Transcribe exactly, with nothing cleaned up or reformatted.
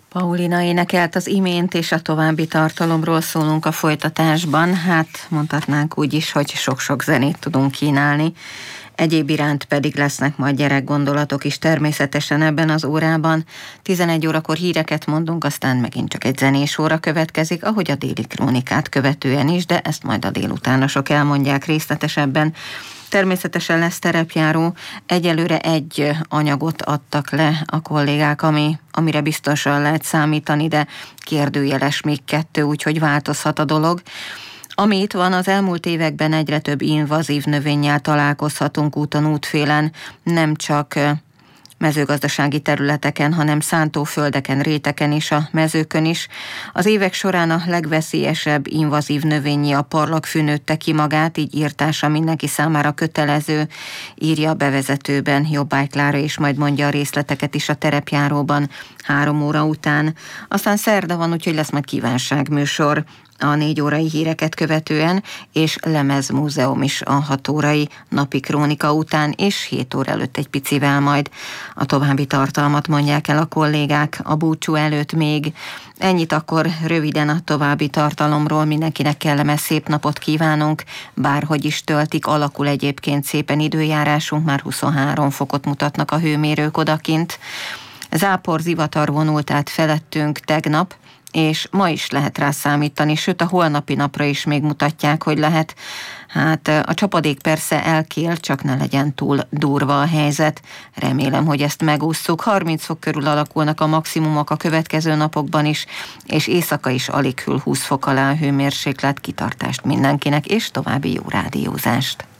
Paulina énekelt az imént, és a további tartalomról szólunk a folytatásban. Hát mondhatnánk úgy is, hogy sok-sok zenét tudunk kínálni. Egyéb iránt pedig lesznek majd gyerekgondolatok is természetesen ebben az órában. tizenegy órakor híreket mondunk, aztán megint csak egy zenés óra következik, ahogy a déli krónikát követően is, de ezt majd a délutánosok elmondják részletesebben. Természetesen lesz terepjáró, egyelőre egy anyagot adtak le a kollégák, ami, amire biztosan lehet számítani, de kérdőjeles még kettő, úgyhogy változhat a dolog. Ami itt van, az elmúlt években egyre több invazív növényel találkozhatunk úton, útfélen, nem csak mezőgazdasági területeken, hanem szántóföldeken, réteken és a mezőkön is. Az évek során a legveszélyesebb invazív növényi a parlagfű nőtte ki magát, így írtása mindenki számára kötelező, írja a bevezetőben Jobbágy Klára, és majd mondja a részleteket is a terepjáróban három óra után. Aztán szerda van, úgyhogy lesz majd kívánságműsor a négy órai híreket követően, és lemezmúzeum is a hat órai napi krónika után, és hét óra előtt egy picivel majd a további tartalmat mondják el a kollégák a búcsú előtt még. Ennyit akkor röviden a további tartalomról, mindenkinek kellemes szép napot kívánunk, bárhogy is töltik, alakul egyébként szépen időjárásunk, már huszonhárom fokot mutatnak a hőmérők odakint. Zápor, zivatar vonult át felettünk tegnap, és ma is lehet rá számítani, sőt a holnapi napra is még mutatják, hogy lehet. Hát a csapadék persze elkél, csak ne legyen túl durva a helyzet. Remélem, hogy ezt megússzuk. harminc fok körül alakulnak a maximumok a következő napokban is, és éjszaka is alig hűl húsz fok alá a hőmérséklet. Kitartást mindenkinek, és további jó rádiózást.